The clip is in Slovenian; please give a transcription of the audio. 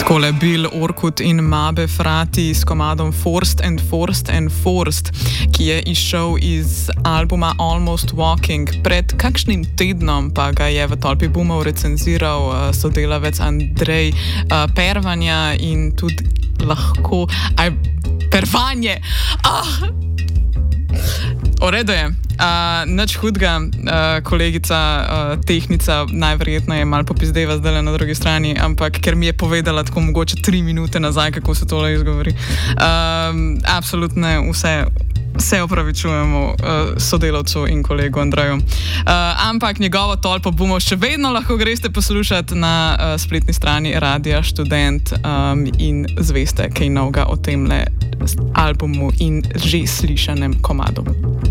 Takole Bill Orkut in Mabe Frati s komadom Forced and Forced and Forced, ki je izšel iz albuma Almost Walking. Pred kakšnim tednom pa ga je v Tolpi Bumov recenziral sodelavec Andrej Pervanja in tudi lahko... Pervanje! V redu je. Nič hudega, kolegica tehnica najverjetneje malo popizdeva zdaj na drugi strani, ampak ker mi je povedala tako mogoče 3 minute nazaj, kako se tole izgovori. Absolutno vse opravičujemo sodelavcu in kolegu Andreju. Ampak njegovo Tolpo Bumov še vedno lahko greste poslušati na spletni strani Radia Študent in zveste kaj novega o temle albumu in že slišanem komadu.